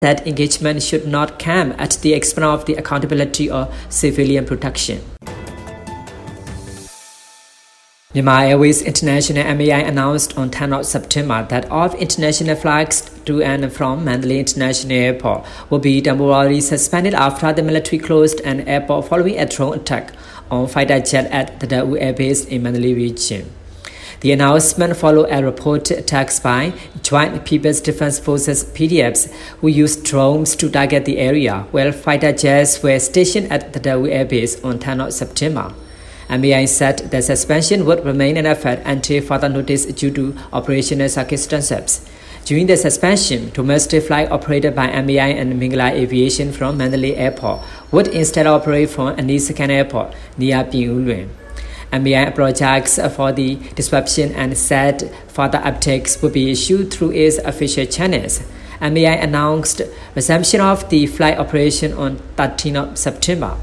that engagement should not come at the expense of the accountability or civilian protection. Myanmar Airways International MAI announced on 10 September that all international flights to and from Mandalay International Airport will be temporarily suspended after the military closed an airport following a drone attack on fighter jet at the Daewoo Air Base in Mandalay region. The announcement followed a reported attacks by Joint People's Defense Forces (PDFs), who used drones to target the area, while fighter jets were stationed at the Daewoo Air Base on 10 September. MAI said the suspension would remain in effect until further notice due to operational circumstances. During the suspension, domestic flight operated by MAI and Mingla Aviation from Mandalay Airport would instead operate from Anisakan Airport near Pingyuan. MAI apologized for the disruption and said further updates would be issued through its official channels. MAI announced resumption of the flight operation on 13 September.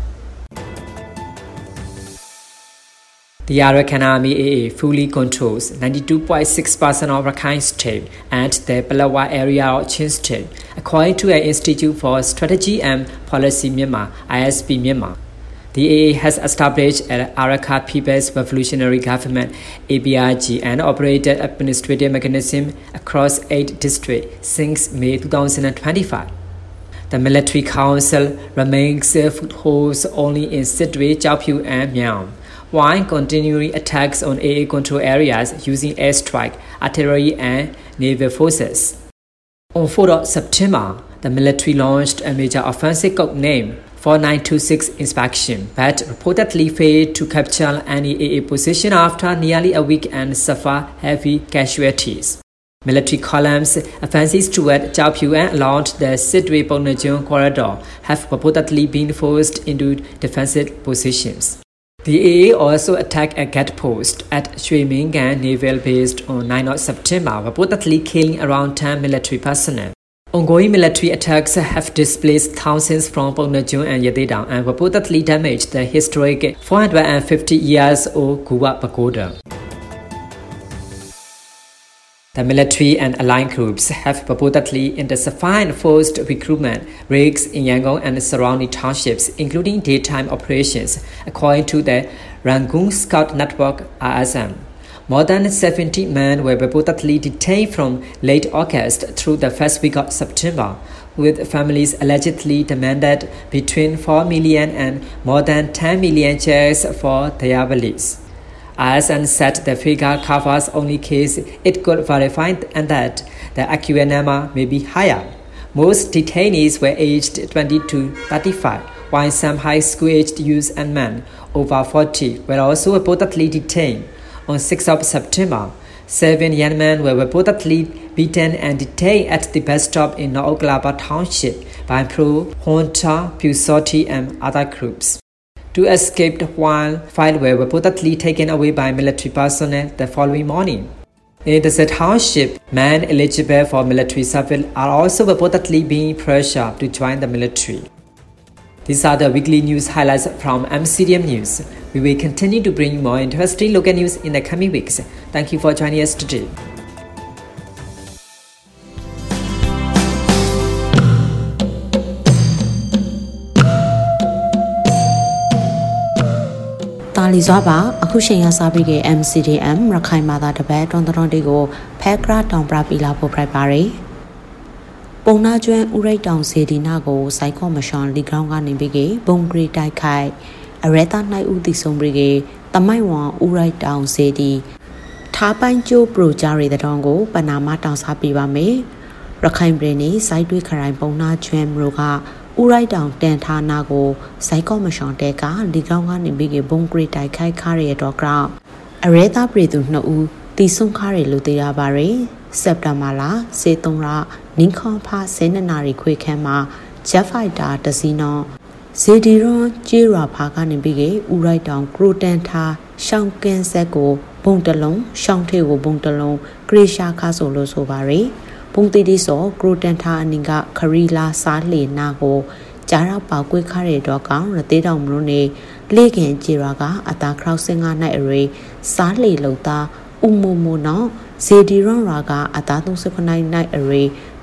The Arakan Army AA fully controls 92.6% of Rakhine State and the Palawa area of Chin State, according to an Institute for Strategy and Policy Myanmar (ISP Myanmar). The AA has established an Arakan People's Revolutionary Government (APRG) and operated administrative mechanism across 8 districts since May 2025. The military council remains footholds only in Sidwe, Chaupyu, and Miao, while continuing attacks on AA control areas using airstrike, artillery, and naval forces. On 4 September, the military launched a major offensive codenamed 4926 inspection, but reportedly failed to capture any AA position after nearly a week and suffered heavy casualties. Military columns offensives toward Chaupyu and along the Sidwe-Pongnajung corridor have reportedly been forced into defensive positions. The AA also attacked a gate post at Shui-Mingan Naval Base on 9 September, reportedly killing around 10 military personnel. Ongoing military attacks have displaced thousands from Pongnajung and Yatidang and reportedly damaged the historic 450-year-old Guwa Pagoda. The military and allied groups have reportedly intensified forced recruitment raids in Yangon and surrounding townships, including daytime operations, according to the Rangoon Scout Network (RSM). More than 70 men were reportedly detained from late August through the first week of September, with families allegedly demanded between 4 million and more than 10 million shares for their release. RSN said the figure covers only case it could verify and that the accurate number may be higher. Most detainees were aged 20 to 35, while some high school-aged youths and men over 40 were also reportedly detained. On 6 September, 7 young men were reportedly beaten and detained at the bus stop in North Oglaba Township by pro-Honta, Pusoti, and other groups. 2 escaped while 5 were reportedly taken away by military personnel the following morning. In the township, men eligible for military service are also reportedly being pressured to join the military. These are the weekly news highlights from MCDM News. We will continue to bring more interesting local news in the coming weeks. Thank you for joining us today. Talizaba, Akushin Sabige MCDM, Rakai Mada the Bed on the Rondigo, Pekra Down Brapila Poprai. Pona Juan Ure Down City Nago, Psycho Machon, Ligranga Nibige, Bongri Dai Kai, Areta Nai Udi Sombrige, Tamaiwan Ure Down City, Tapanjo Pro Jari the Dongo, Panama Down Sapiba Me, Rakai Breni, Sideway Karai Pona Juan Roga. Urai down Denta Nago, Psycho Machon Deka, Ligranga Nibige Bongri Dai Kai Kari Dogra. Areta Bredu No, Tisum Kari Lutia Bare, Septamala, Setonra, Ninkon Pa Senanari Quikema, Jeffai Da Dasino, Sediron, Jira Paka Nibige, Urai down Grudenta, Shanken Seko, Bontalon, Shantego Bontalon, Grisha Casolo Sobare. Pungtidiso, Grudenta Ninga, Karila, Sadly, Nago, Jara Pagui Kare Dogan, Ratida Mrune, Legan Jiraga, Ata Krausinga Naire, Sadly Lota, Umumono, Sediron Raga, Atatum Seconai Night Array,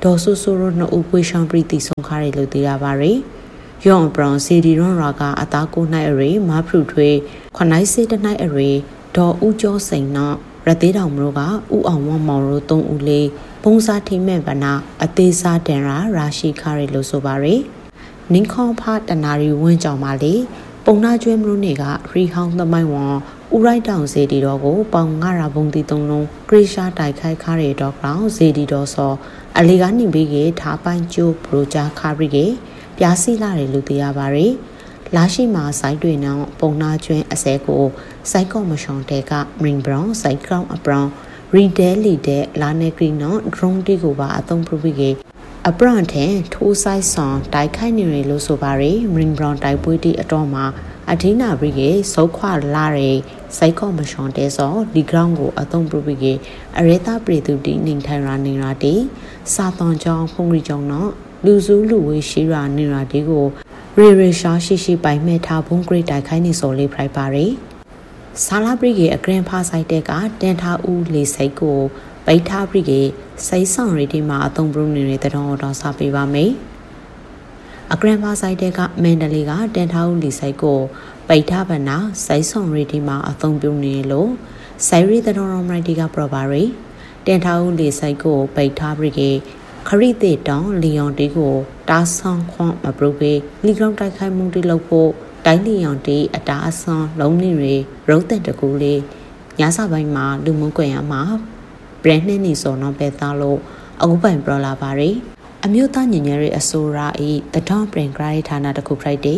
ဒေါ်ဆူဆူရိုနှစ်ဦးပွေရှောင်းပရိတိဆုံးခါရလို့သိရပါရယ်ယောင်ဘရောင်စီဒီရွန်ရာကအသားကိုနိုင်အရေမဖရုထွေးခွန်နိုင်စေတနိုင်အရေဒေါ်ဦးကျော်စိန်နော်ရသေးတောင်မလို့ကဥအောင်ဝမောင်တို့၃ဦးလေးပုံစားထိမဲ့ဗနာအသေးစားတန်ရာရှိခါရလို့ဆိုပါရယ်နင်းခေါဖာတနာရီဝင်းကြောင်ပါလေပုံနာကျွဲမလို့နေကရီဟောင်းသမိုင်းဝန်ဥရိုက်တောင်စေတီတော်ကိုပေါင်9ရာဘုံတီ3လုံးဂရိရှာတိုက်ခိုက်ခါရတော့ကောင်စေတီတော်စောအလီကနေပြီးကထားပိုင်းကျိုးပရိုဂျာခါရီကပြားစီလာတယ်လို့သိရပါရယ်လာရှိမှာစိုက်တွေနောင်ပုံနာကျွဲအစဲကိုစိုက်ကော့မရှောင်းတဲကမရင်ဘရောင်းစိုက်ကောင်းအပရောင်းရီဒဲလီတဲ့လာနေကရီနော်ဒရုန်းတီကိုပါအသုံးပြုပြီးကအပရန်တဲ့ထိုးဆိုင်ဆောင်တိုက်ခိုက်နေရလို့ဆိုပါရယ်မရင်ဘရောင်းတိုက်ပွဲတီအတော်မှာအဒိနာဘရီကေစောခွာလာရဲစိုက်ကော့မရှောင်းတဲစောဒီဂရောင်းကိုအသုံးပြုပြီးကအရေတာပရိသူတီနေထိုင်ရာနေရာတီစာသွန်ကြောင်းဖုန်ရီကြောင်းနော်လူစုလူဝေးရှိရာနေရာတီကိုရေရှာရှိပိုင်မဲ့ထားဘုံဂရိတ်တိုက်ခိုင်းနေစောလေးဖိုက်ပါရယ်ဆာလာဘရီကေအဂရန်ဖာဆိုင်တဲကတန်ထားဦးလေစိတ်ကိုပိတ်ထားဘရီကေစိတ်ဆောင်ရီတီမှာအသုံးပြုနေတဲ့တော်စာပေးပါမယ်အဂရန်ဖာဆိုင်တဲကမန်ဒလီကတန်ထားဦးလေစိတ်ကိုပိတ်ထားဗနာစိတ်ဆောင်ရီတီမှာအသုံးပြုနေလို့ဆိုင်ရီတော်မိုက်တီကပရပါရယ်တန်ထားဦးလေစိတ်ကိုပိတ်ထားဘရီကေခရီးတဲ့တောင်လီယွန်တီကိုတာဆောင်ခွန်မပရုပေလီဂရောင်းတိုက်ခိုက်မှုတီလုပ်ဖို့တိုင်းလီယွန်တီအတာအဆွန်လုံးနေရီရုပ်တဲ့တကူလေးညစာပိုင်းမှာလူမှုကွန်ရက်မှာဘရန်နဲ့နေစောနော်ပဲသားလို့အခုပိုင်ပရလာပါရယ်အမျိုးသားညီညွတ်ရေးအစိုးရ၏တထောင်ပရင်ဂရိုင်းဌာနတခုဖိုက်တဲ့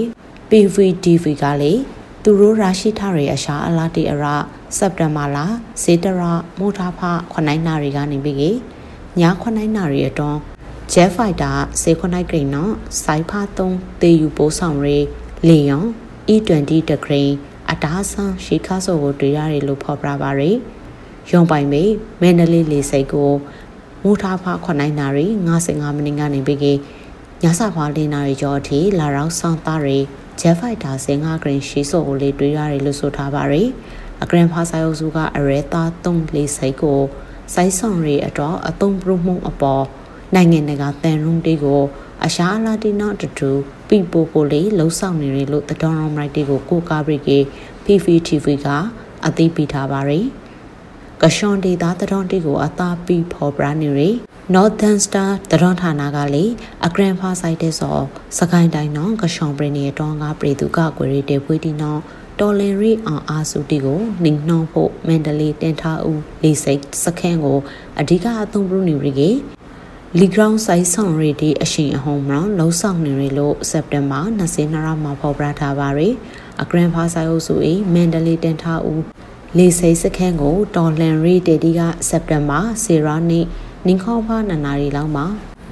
PVTV ကလေသူတို့ရရှိထားတဲ့အရှာအလားတီအရစက်တင်ဘာလစေတရမိုထားဖ9နာရီကနေပြီးည9နာရီအတွန်းဂျက်ဖိုက်တာစေ9ဂရိနော်စိုက်ဖာ3တေယူပိုးဆောင်ရေးလီယွန် E20 တဂရိအတားဆန်းရှီခါဆိုကိုတွေ့ရတယ်လို့ဖော်ပြပါရယ်ရုံပိုင်မေမန္တလေးလေစိတ်ကိုမူထားဖာ9နာရီ55မိနစ်ကနေပြီးညစာဖာ4နာရီကျော်အထိလာရောက်ဆောင်သားရယ်ဂျက်ဖိုက်တာ15ဂရိရှီဆိုကိုလေးတွေ့ရတယ်လို့ဆိုထားပါရယ်အဂရန်ဖာဆိုင်အုပ်စုကအရဲသား3လေစိတ်ကိုစိုက်ဆောင်ရီအတော့အသုံးပြုမှုအပေါ်နိုင်ငံတကာတန်ရုံးတေးကိုအရှာအလာတီနောက်တူပီပိုပိုလေးလှုပ်ဆောင်နေရလို့တတော်ရောမိုက်တေးကိုကိုကားဘရိကေ PVTV ကအသိပေးထားပါရယ်ကရှွန်ဒေတာတတော်တေးကိုအသာပီဖော်ပြနေရ Northern Star တတော်ဌာနကလေအဂရန်ဖာဆိုင်တဲ့စောစကိုင်းတိုင်းနော်ကရှွန်ပရင်းနေတော့ငါပြည်သူကကွယ်ရတဲ့ဖွေးတီနော်တော်လင်ရီအောင်အားစုတီကိုနှိမ်နှောဖို့မန္တလေးတင်ထားဦးလေးစိတ်စခန်းကိုအဓိကအသုံးပြုနေရကေလီဂရောင်းဆိုင်ဆောင်ရီတီအရှင်အဟုံးမလောလှုံဆောင်နေရလို့စက်တင်ဘာ22ရက်မှာဖော်ပြထားပါရယ်အဂရန်ဖာဆိုင်အုပ်စု၏မန္တလေးတင်ထားဦးလေးစိတ်စခန်းကိုတော်လင်ရီတေတီကစက်တင်ဘာ10ရက်နေ့နင်းခေါဖာ2နာရီလောက်မှာ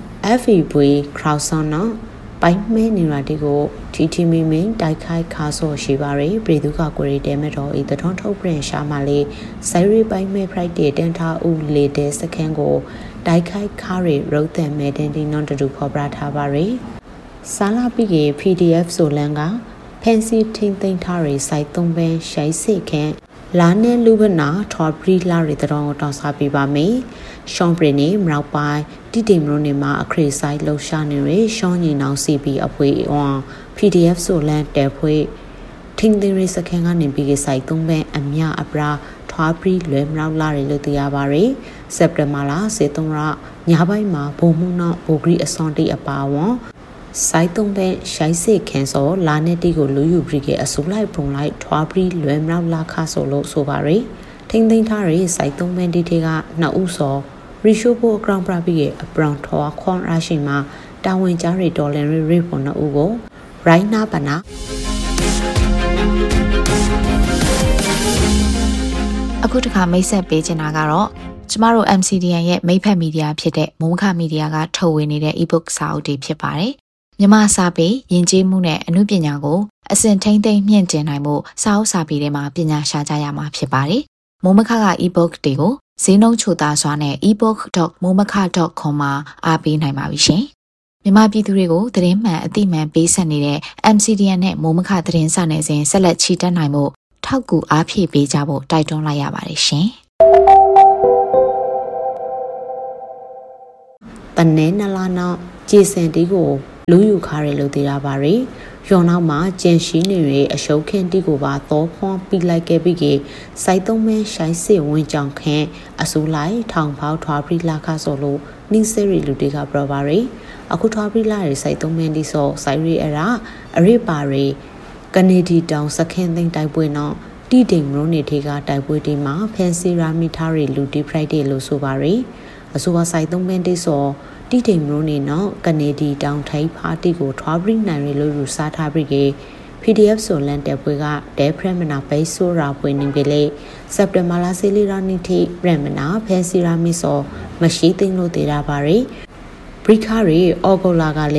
FEV Crowdson နော်ပိုင်မဲနေရာတီကိုတီမင်းတိုက်ခိုက်ခါဆော့ရှိပါရယ်ပြည်သူကကွယ်ရတဲ့မဲ့တော်ဤတထွန်းထုတ်ပြန်ရှာမှလေဆိုင်ရီပိုင်မဲဖရိုက်တဲ့တန်ထားဦးလေတဲ့စခန်းကိုတိုက်ခိုက်ခါရယ်ရုပ်သံမဲတင်တီနော်တူဖော်ပြထားပါရယ်ဆာလာပီကေ PDF ဆိုလန်ကဖန်စီထင်းသိမ်းထားရယ်စိုက်3ပန်းရှိုင်းစစ်ခန့်လာနဲ့လူဘနာထော်ပရီလာရတဲ့တော်တောင်းစားပေးပါမယ်ရှောင်းပရနေမြောက်ပိုင်းတိတိမလို့နေမှာအခရိဆိုင်လှူရှာနေရရှောင်းညီနောင် CP အဖွေးအောင် PDF ဆိုလန်တဲဖွေးထင်းသိရစခန်းကနေပြီးစိုက်3ပန်းအမြအပရာထွားပရီလွယ်မြောက်လာရလို့သိရပါရယ်စက်တင်ဘာလ23ရက်ညပိုင်းမှာဘုံမှုနောက်ဘိုဂရီအစွန်တီအပါဝန်စိုက်3ပန်းရှိုင်းစစ်ခန်းစောလာနဲ့တီကိုလူယူပြီးကအစိုးလိုက်ပုံလိုက်ထွားပရီလွယ်မြောက်လာခါဆိုလို့ဆိုပါရယ်ထင်းသိမ်းထားရစိုက်3ပန်းတီက2ဦးစောရီရှိုးဖို့အကောင်ပရာပြီးအပရောင်ထွားခွန်ရရှိမှာတာဝန်ကြားရီဒေါ်လန်ရီပေါ်2ဦးကိုရိုင်းနာပနာအခုတခါမိတ်ဆက်ပေးချင်တာကတော့ကျမတို့ MCDN ရဲ့မိတ်ဖက်မီဒီယာဖြစ်တဲ့မိုးမခမီဒီယာကထုတ်ဝေနေတဲ့ ebook စာအုပ်တွေဖြစ်ပါတယ်။မြန်မာစာပေယဉ်ကျေးမှုနဲ့အမှုပညာကိုအစဉ်ထိန်းသိမ်းမြင့်တင်နိုင်မှုစာအုပ်စာပေတွေမှာပညာရှာကြရမှာဖြစ်ပါတယ်။မိုးမခက ebook တွေကိုဈေးနှုန်းချိုသာစွာနဲ့ ebook.momaka.com မှာအားပေးနိုင်ပါပြီရှင်။မြန်မာပြည်သူတွေကိုသတင်းမှန်အသိမှန်ပေးဆက်နေတဲ့ MCDN နဲ့မိုးမခသတင်းစာနယ်စဉ်ဆက်လက်ချီတက်နိုင်မှုထောက်ကူအားဖြည့်ပေးကြဖို့တိုက်တွန်းလိုက်ရပါတယ်ရှင်။တနဲနလာနောက်ကျေစင်တီကိုလူယူခါရလို့တည်ရပါရီရော်နောက်မှာကျန်ရှိနေရအရှုံးခင်းတီကိုပါတော့ခွန်ပြီးလိုက်ခဲ့ပြီးကစိုက်သုံးမဲရှိုင်းစစ်ဝင်ကြောင်ခန့်အစိုးလိုက်ထောင်ပေါထွားပြီးလာခဆိုလို့နှင်းစရီလူတွေကပြောပါရီအခုထွားပြီးလာရစိုက်သုံးမဲဒီဆိုစိုက်ရီအရာအရိပါရီကနေဒီတောင်စခင်းသိမ့်တိုက်ပွဲနော်တီတိမ်ရိုးနေထေကတိုက်ပွဲဒီမှာဖန်စီရာမီထားရီလူဒီဖရိုက်ဒေးလို့ဆိုပါရီအဆိုပါစိုက်သုံးမဲဒီဆိုတီတိမ်ရိုးနေနော်ကနေဒီတောင်ထိုင်ဖာတီကိုထွားပြီးနိုင်ရလို့ယူစားထားပြီးက PDF ဆိုလန်တဲ့ပွဲကဒဲဖရမနာပိတ်ဆိုရာပွဲနေပြီလေစက်တင်ဘာလစီလီရာနီတီဖရမနာဖန်စီရာမီဆိုမရှိသိမ်းလို့တည်ရပါရီဘရိခါရီအော်ဂိုလာကလေ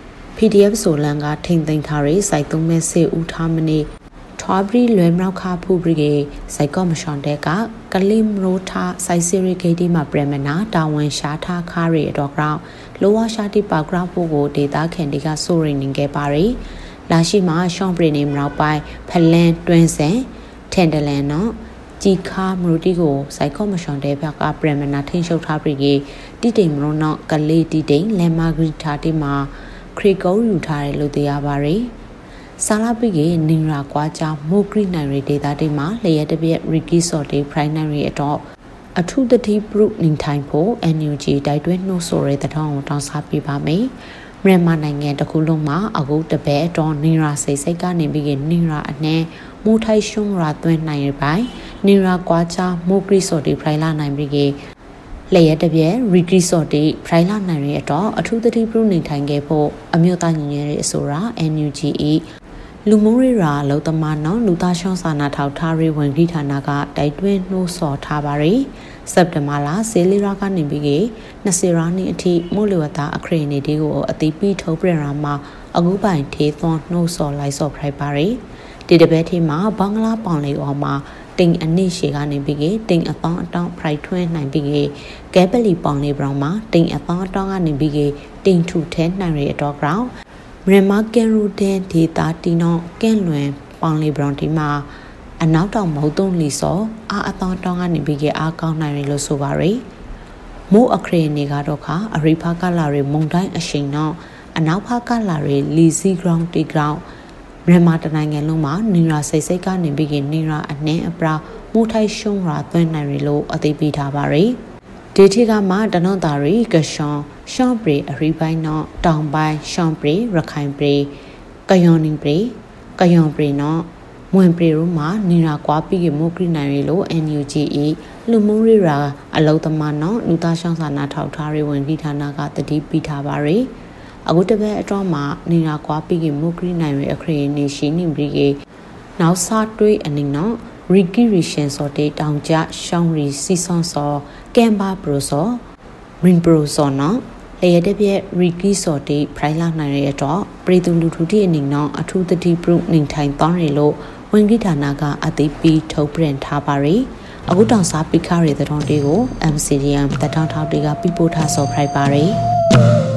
PDF ဆိုလန်ကထိမ့်သိမ်းထားရီစိုက်သုံးမဲစေဦးထားမနေထွားပြီးလွယ်မြောက်ခါဖူဘရီကေစိုက်ကောမရှင်တဲ့ကကလင်ရိုထားစိုက်စီရီဂေတီမှာပရမနာတာဝန်ရှာထားခါရီအတော့ကောင်လိုဝါရှာတီပါဂရာဖို့ကိုဒေတာခင်ဒီကဆိုရင်နေခဲ့ပါရီလာရှိမှာရှောင်းပရီနေမနောက်ပိုင်းဖလန်တွင်းစင်ထန်တလန်နော်ជីခါမရူတီကိုစိုက်ကောမရှင်တဲ့ဘက်ကပရမနာထိန်ရှုပ်ထားပြီးကေတီတိမ်မရောနော်ကလေးတီတိမ်လမ်မာဂရီတာတီမှာခရီကုန်းယူထားတယ်လို့သိရပါရီဆာလာပိကေနင်ရာကွာချမိုကရီနိုင်ရီဒေတာတီမှာလျက်တပြက်ရီကီဆော့တီဖရိုင်နိုင်ရီအတော့အထူးတတိပရုနင်ထိုင်ဖို့ NUG တိုက်တွန်းနှိုးဆိုရဲတဲ့ထောင်းတောင်းစားပြပါမယ်မြန်မာနိုင်ငံတစ်ခုလုံးမှာအခုတပည့်တော်နင်ရာစိတ်ကနေပြီးကနင်ရာအနှဲမိုးထိုက်ရှုံးရာသွင်းနိုင်ရပိုင်းနင်ရာကွာချမိုကရီဆော့တီဖရိုင်လာနိုင်ပြီးကလျက်တပြက်ရီကီဆော့တီဖရိုင်လာနိုင်ရီအတော့အထူးတတိပရုနင်ထိုင်ခဲ့ဖို့အမျိုးသားညီညွတ်ရေးအစိုးရ NUG လူမိုးရီရာလောတမနော်လူသားရှောင်းစာနာထောက်ထားရေးဝန်ကြီးဌာနကတိုက်တွန်းနှိုးဆော်ထားပါရီစက်တင်ဘာလဆေလီရာကနေပြီးက20ရာနီအထိမို့လဝတာအခရီးနေဒီကိုအတိပိထုတ်ပြန်ရာမှာအခုပိုင်ထေးသွန်းနှိုးဆော်လိုက်ဆော့ဖရိုက်ပါရီဒီတပတ်ထီမှာဘင်္ဂလားပေါင်လေးအော်မှာတင်အနစ်ရှေကနေပြီးကတင်အပေါင်းအတောင်းဖရိုက်ထွန်းနိုင်ပြီးကဲပလီပေါင်လေးဘရောင်မှာတင်အပေါင်းအတောင်းကနေပြီးကတင်ထူထဲနိုင်ရတော့ကောင်မြန်မာကန်ရူဒန်ဒေတာတီနောကဲလွင်ပေါင်လီဘရွန်တီမှာအနောက်တောင်မဟုတ်တုံးလီစောအတောင်းတောင်းကနေပြီးကအားကောင်းနိုင်ရလို့ဆိုပါရီမိုးအခရေနေကတော့ခါအရိဖာကလာရီမုန်တိုင်းအရှိန်တော့အနောက်ဖာကလာရီလီစီဂရောင်းတီဂရောင်းမြန်မာတနိုင်ငံလုံးမှာနင်ရာစိတ်ကနေပြီးကနင်ရာအနှင်းအပရာမိုးထိုက်ရှုံးရာသွင်းနိုင်ရလို့အသိပေးထားပါရီဒေတီကမှတနော့တာရီကရှွန်ရှောင်းပရီအရိပိုင်းနော်တောင်ပိုင်းရှောင်းပရီရခိုင်ပရီကယွန်နင်းပရီကယွန်ပရီနော်မွန်ပရီတို့မှာနေရာကွာပြီးကမိုကရီနိုင်ရီလို့ NUG လူမှုရီရာအလုံးသမားနော်လူသားရှောင်းစာနာထောက်ထားရေးဝန်ကြီးဌာနကတတိပိထားပါရီအခုတပတ်အတွင်းမှာနေရာကွာပြီးကမိုကရီနိုင်ရီအခရီးနေရှိနေပြီးကနောက်စားတွေးအနေနော်ရီကီရီရှင်စော်တေးတောင်ကျရှောင်းရီစီဆွန်စောကမ်ဘာပရိုစောရင်ပရိုစောနော်လျက်တပြက်ရီကီစော်တေးဖရိုင်လာနိုင်ရတော့ပရိသူလူထုတီအနေနော်အထူးတတိပရုနေထိုင်တောင်းရလို့ဝန်ကြီးဌာနကအသိပေးထုတ်ပြန်ထားပါရီအခုတောင်စားပိခါရတဲ့တော်တေးကို MCDM တထောင်ထောက်တေးကပြပို့ထားစော်ဖရိုက်ပါရီ